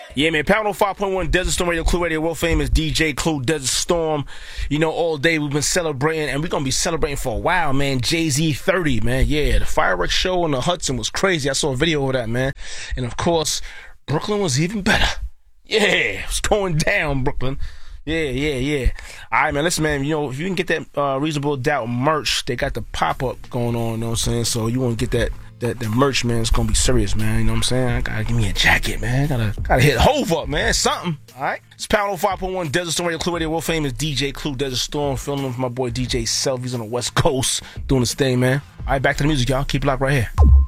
Yeah, man, Pound 5.1 Desert Storm Radio, Clue Radio, world famous DJ Clue, Desert Storm. You know, all day we've been celebrating, and we're going to be celebrating for a while, man. Jay-Z 30, man. Yeah, the fireworks show on the Hudson was crazy. I saw a video of that, man. And, of course, Brooklyn was even better. Yeah, it's going down, Brooklyn. Yeah. All right, man, listen, man, you know, if you can get that Reasonable Doubt merch, they got the pop-up going on, you know what I'm saying? So you want to get that merch, man. It's gonna be serious, man. You know what I'm saying? I gotta give me a jacket, man. Gotta hit Hove up, man. Something. All right. It's Pound 5.1 Desert Storm Radio, Clue Radio, world famous DJ Clue, Desert Storm, filming for my boy DJ Self. He's on the West Coast doing his thing, man. All right, back to the music, y'all. Keep it locked right here.